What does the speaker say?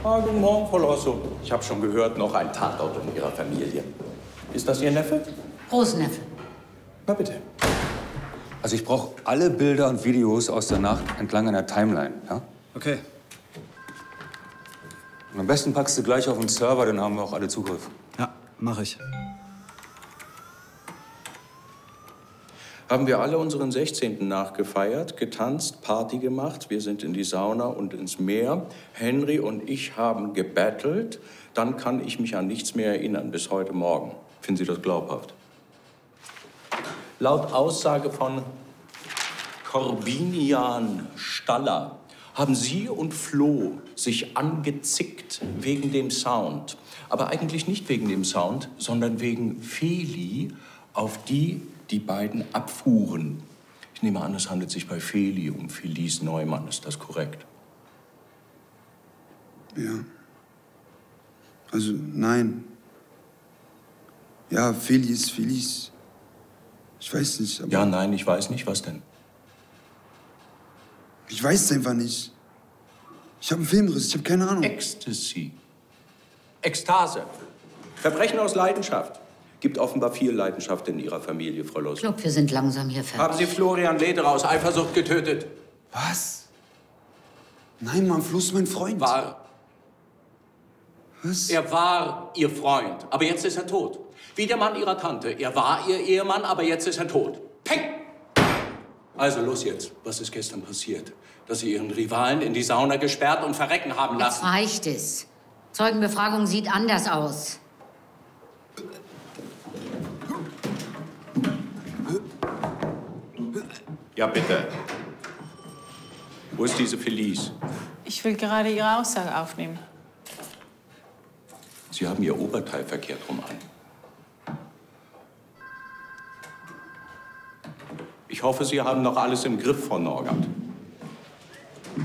Ah, guten Morgen, Frau Losso. Ich habe schon gehört, noch ein Tatort in Ihrer Familie. Ist das Ihr Neffe? Großneffe. Na bitte. Also ich brauche alle Bilder und Videos aus der Nacht entlang einer Timeline, ja? Okay. Und am besten packst du gleich auf den Server, dann haben wir auch alle Zugriff. Ja, mache ich. Haben wir alle unseren 16. nachgefeiert, getanzt, Party gemacht. Wir sind in die Sauna und ins Meer. Henry und ich haben gebettelt. Dann kann ich mich an nichts mehr erinnern, bis heute Morgen. Finden Sie das glaubhaft? Laut Aussage von Corbinian Staller haben Sie und Flo sich angezickt wegen dem Sound. Aber eigentlich nicht wegen dem Sound, sondern wegen Feli, auf die die beiden abfuhren. Ich nehme an, es handelt sich bei Feli um Felice Neumann. Ist das korrekt? Ja. Also, nein. Ja, Feli ist Felice. Ich weiß nicht, aber... Ja, nein, ich weiß nicht. Was denn? Ich weiß es einfach nicht. Ich habe einen Filmriss, ich habe keine Ahnung. Ecstasy. Ekstase. Verbrechen aus Leidenschaft. Gibt offenbar viel Leidenschaft in Ihrer Familie, Frau Loss. Ich glaube, wir sind langsam hier fertig. Haben Sie Florian Lederer aus Eifersucht getötet? Was? Nein, Mann, Flo ist mein Freund. War. Was? Er war Ihr Freund, aber jetzt ist er tot. Wie der Mann Ihrer Tante. Er war Ihr Ehemann, aber jetzt ist er tot. Peng! Also los jetzt. Was ist gestern passiert? Dass Sie Ihren Rivalen in die Sauna gesperrt und verrecken haben Jetzt lassen. reicht es. Zeugenbefragung sieht anders aus. Ja, bitte. Wo ist diese Felice? Ich will gerade Ihre Aussage aufnehmen. Sie haben Ihr Oberteil verkehrt rum an. Ich hoffe, Sie haben noch alles im Griff, Frau Norgard.